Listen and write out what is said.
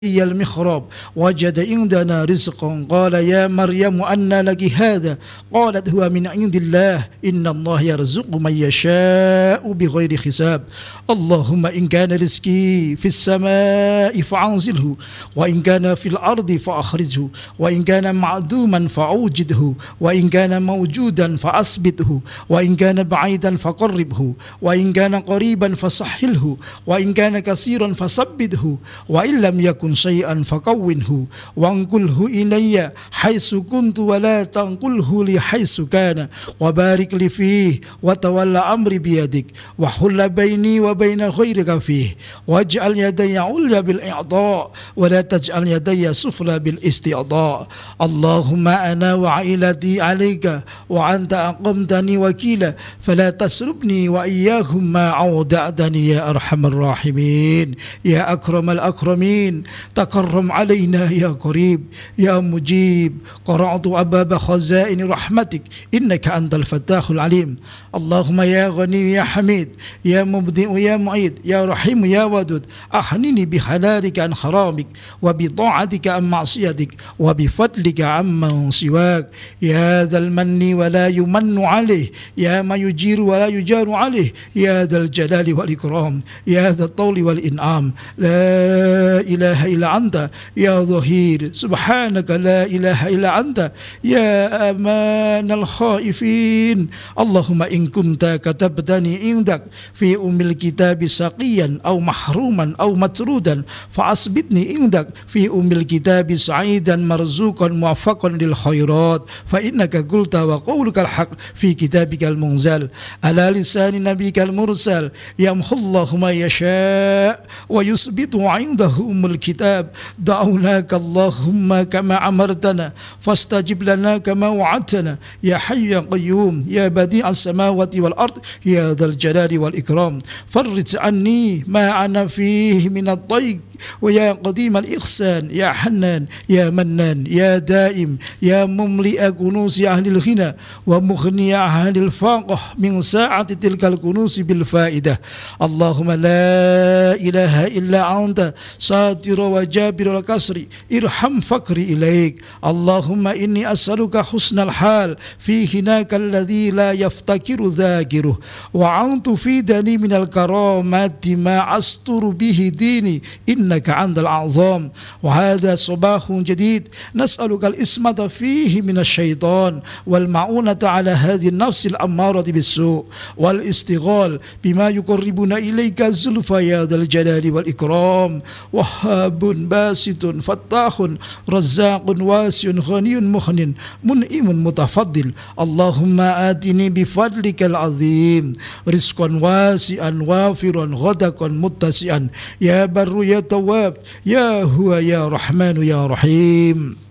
المخراب وجد عندنا رزقا قال يا مريم أنى لك هذا قالت هو من عند الله إن الله يرزق من يشاء بغير حساب اللهم إن كان رزقي في السماء فأنزله وإن كان في الأرض فأخرجه وإن كان معدوما فأوجده وإن كان موجودا فأثبته وإن كان بعيدا فقربه وإن كان قريبا فسهله وإن كان كثيرا فثبته وإن لم يكن شيئا فكونه وانقله إلي حيث كنت ولا تنقله لي حيث كان وبارك لي فيه وتولى أمري بيدك وحل بيني وبين غيرك فيه واجعل يدي عليا بالإعطاء ولا تجعل يدي سفلى بالاستعطاء اللهم أنا وعائلتي عليك وأنت أقمتني وكيلا فلا تسلبني وإياهم ما أودعتني يا أرحم الراحمين يا أكرم الأكرمين تكرم علينا يا قريب يا مجيب قرأت أبواب خزائن رحمتك إنك أنت الفتاح العليم اللهم يا غني يا حميد يا مبدئ يا معيد يا رحيم يا ودود أحنني بحلالك عن حرامك وبطاعتك عن معصيتك وبفضلك عمن سواك يا ذا المن ولا يمن عليه يا ما يجير ولا يجار عليه يا ذا الجلال والإكرام يا ذا الطول والإنعام لا إله إلا أنت يا ظهير سبحانك لا إله إلا أنت يا أمان الخائفين اللهم إن كنت كتبتني عندك في الكتاب سقيا أو محروما أو مطرودا فأثبتني عندك في الكتاب سعيدا مرزوقا موفقا للخيرات فإنك قلت وقولك الحق في كتابك المنزل على لسان نبيك المرسل يمحو الله ما يشاء ويثبت عنده الكتاب دعوناك اللهم كما أمرتنا فاستجب لنا كما وعدتنا يا حي يا قيوم يا بديع السماوات والأرض يا ذا الجلال والإكرام فرج عني ما أنا فيه من الضيق ويا قديم الإحسان يا حنان يا منان يا دائم يا مملئ كنوز أهل الغنى ومغني أهل الفقر من ساعة تلك الكنوز بالفائدة اللهم لا إله إلا أنت ساتر وجابر الكسر ارحم فقري إليك اللهم إني أسألك حسن الحال في هناك الذي لا يفتكر ذاكره وأن تفيدني من الكرامات ما أستر به ديني إنك عند الأعظام وهذا صباح جديد نسألك الإسمة فيه من الشيطان والمعونة على هذه النفس الأمارة بالسوء والاستغلال بما يقربنا إليك الزلفى يا ذا الجلال والإكرام وهاب باسط فتاح رزاق واسع غني مغن منعم متفضل اللهم آتني بفضلك العظيم رزقا واسعا وافرا غدقا متسعا يا بر يا تواب يا هو يا رحمن يا رحيم